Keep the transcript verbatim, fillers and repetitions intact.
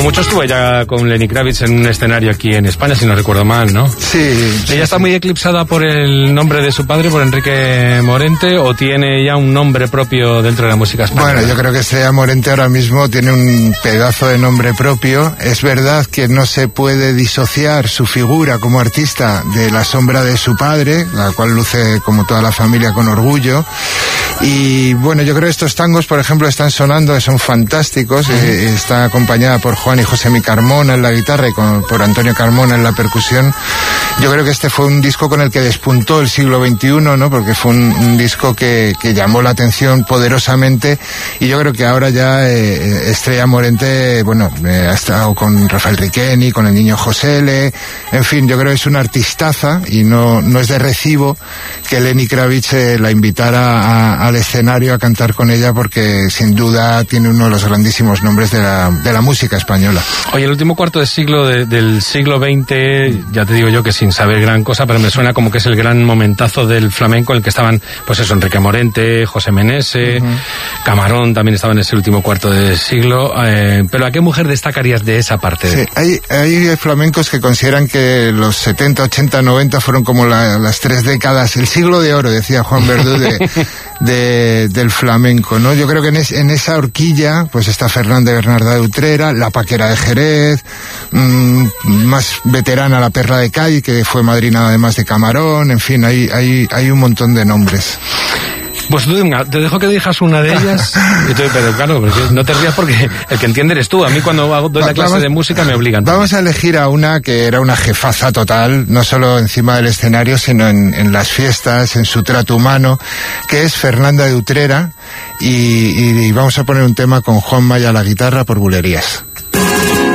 mucho estuvo ella con Lenny Kravitz en un escenario aquí en España, si no recuerdo mal, ¿no? Sí. ¿Ella sí, está sí. muy eclipsada por el nombre de su padre, por Enrique Morente, o tiene ya un nombre propio dentro de la música española? Bueno, yo creo que Estrella Morente ahora mismo tiene un pedazo de nombre propio. Es verdad que no se puede disociar su figura como artista de la sombra de su padre, la cual luce como toda la familia con orgullo. Y bueno, yo creo que estos tangos, por ejemplo, están sonando, son fantásticos. Eh, está acompañada por Juan y José Mi Carmona en la guitarra y con, por Antonio Carmona en la percusión. Yo creo que este fue un disco con el que despuntó el siglo veintiuno, ¿no? Porque fue un, un disco que, que llamó la atención poderosamente, y yo creo que ahora ya eh, Estrella Morente, bueno, eh, ha estado con Rafael Riqueni, con el niño José L. En fin, yo creo que es una artistaza y no, no es de recibo que Lenny Kravitz eh, la invitara a, al escenario a cantar con ella, porque sin duda tiene uno de los grandísimos nombres de la, de la música española. Oye, el último cuarto de siglo de, del siglo veinte, ya te digo yo que sin saber gran cosa, pero me suena como que es el gran momentazo del flamenco en el que estaban, pues eso, Enrique Morente, José Menese, uh-huh. Camarón también estaba en ese último cuarto de siglo. Eh, pero ¿a qué mujer destacarías de esa parte? Sí, hay, hay flamencos que consideran que los setenta, ochenta, noventa fueron como la, las tres décadas, el siglo de oro, decía Juan Verdú, de, de, del flamenco, ¿no? Yo creo que en, es, en esa horquilla pues está Fernanda Bernarda de Utrera, la Paquera de Jerez, mmm, más veterana la Perla de Cádiz, que fue madrina además de Camarón, en fin, hay, hay, hay un montón de nombres. Pues tú, te dejo que elijas una de ellas, pero claro, no te rías porque el que entiende eres tú. A mí cuando hago, doy la clase vamos, de música me obligan. Vamos a elegir a una que era una jefaza total, no solo encima del escenario, sino en, en las fiestas, en su trato humano, que es Fernanda de Utrera, y, y, y vamos a poner un tema con Juan Maya a la guitarra por Bulerías.